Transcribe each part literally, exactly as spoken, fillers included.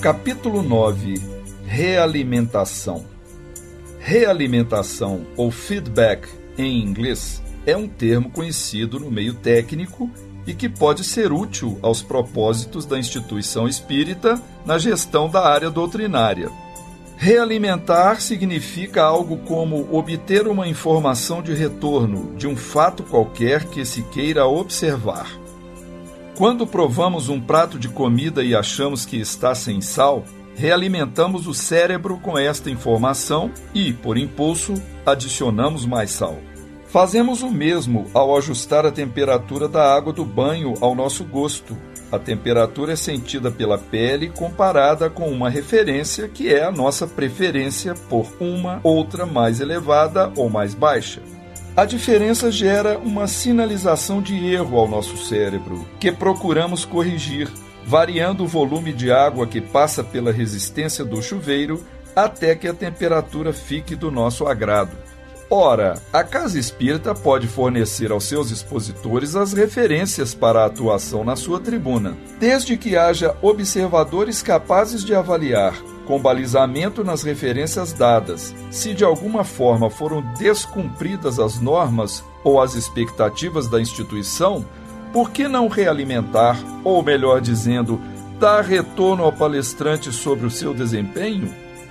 Capítulo nove. Realimentação. Realimentação, ou feedback em inglês, é um termo conhecido no meio técnico e que pode ser útil aos propósitos da instituição espírita na gestão da área doutrinária. Realimentar significa algo como obter uma informação de retorno de um fato qualquer que se queira observar. Quando provamos um prato de comida e achamos que está sem sal, realimentamos o cérebro com esta informação e, por impulso, adicionamos mais sal. Fazemos o mesmo ao ajustar a temperatura da água do banho ao nosso gosto. A temperatura é sentida pela pele comparada com uma referência que é a nossa preferência por uma outra mais elevada ou mais baixa. A diferença gera uma sinalização de erro ao nosso cérebro, que procuramos corrigir, variando o volume de água que passa pela resistência do chuveiro até que a temperatura fique do nosso agrado. Ora, a Casa Espírita pode fornecer aos seus expositores as referências para a atuação na sua tribuna, desde que haja observadores capazes de avaliar, com balizamento nas referências dadas, se de alguma forma foram descumpridas as normas ou as expectativas da instituição, por que não realimentar, ou melhor dizendo, dar retorno ao palestrante sobre o seu desempenho?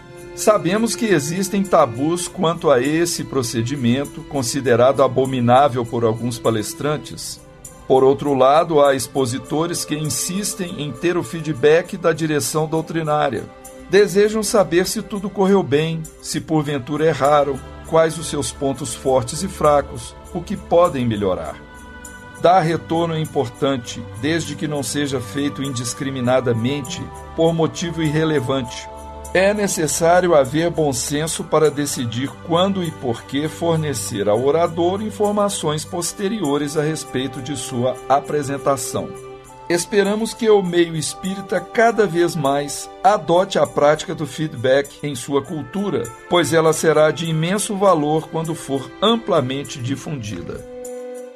Sabemos que existem tabus quanto a esse procedimento, considerado abominável por alguns palestrantes. Por outro lado, há expositores que insistem em ter o feedback da direção doutrinária. Desejam saber se tudo correu bem, se porventura erraram, quais os seus pontos fortes e fracos, o que podem melhorar. Dar retorno é importante, desde que não seja feito indiscriminadamente, por motivo irrelevante. É necessário haver bom senso para decidir quando e por que fornecer ao orador informações posteriores a respeito de sua apresentação. Esperamos que o meio espírita cada vez mais adote a prática do feedback em sua cultura, pois ela será de imenso valor quando for amplamente difundida.